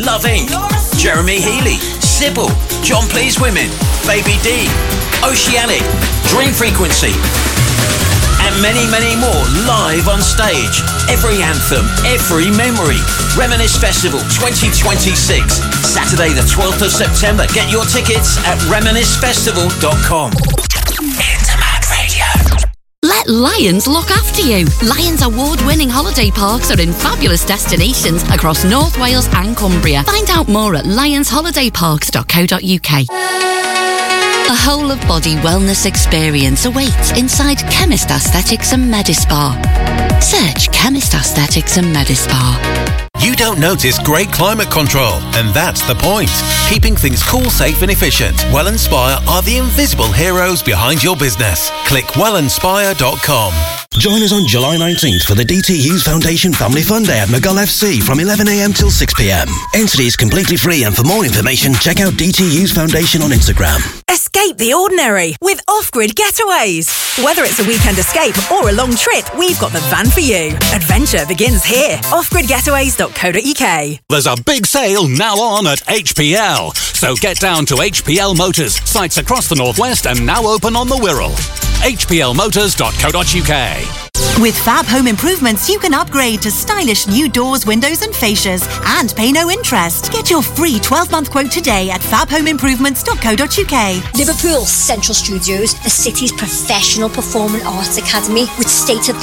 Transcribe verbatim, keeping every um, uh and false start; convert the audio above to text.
Love Incorporated, Jeremy Healy, Sybil, John Please Women, Baby D, Oceanic, Dream Frequency, and many, many more live on stage. Every anthem, every memory. Reminisce Festival twenty twenty-six, Saturday the twelfth of September. Get your tickets at reminisce festival dot com. Intermac Radio. Let Lions look after you. Lions award-winning holiday parks are in fabulous destinations across North Wales and Cumbria. Find out more at lions holiday parks dot co dot uk. A whole-of-body wellness experience awaits inside Chemist Aesthetics and Medispa. Search Chemist Aesthetics and Medispa. You don't notice great climate control, and that's the point. Keeping things cool, safe and efficient. Wellinspire are the invisible heroes behind your business. Click wellinspire dot com. Join us on July nineteenth for the D T Hughes Foundation Family Fun Day at McGull F C from eleven a m till six p m. Entry is completely free, and for more information, check out D T Hughes Foundation on Instagram. Escape the ordinary with Off-Grid Getaways. Whether it's a weekend escape or a long trip, we've got the van for you. Adventure begins here. off grid getaways dot co dot uk. There's a big sale now on at H P L. So get down to H P L Motors, sites across the Northwest and now open on the Wirral. H P L motors dot co dot uk. With Fab Home Improvements, you can upgrade to stylish new doors, windows and fascias and pay no interest. Get your free twelve-month quote today at fab home improvements dot co dot uk. Liverpool Central Studios, the city's professional performing arts academy with state-of-the